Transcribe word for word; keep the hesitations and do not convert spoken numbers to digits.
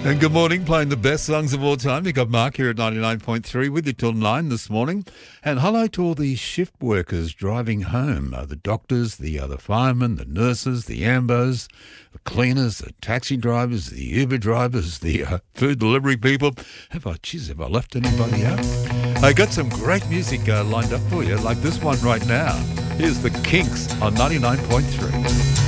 And good morning, playing the best songs of all time. You've got Mark here at ninety-nine point three with you till nine this morning. And hello to all the shift workers driving home, uh, the doctors, the other firemen, the nurses, the ambos, the cleaners, the taxi drivers, the Uber drivers, the uh, food delivery people. Have I, geez, have I left anybody out? I got some great music uh, lined up for you, like this one right now. Here's the Kinks on ninety-nine point three.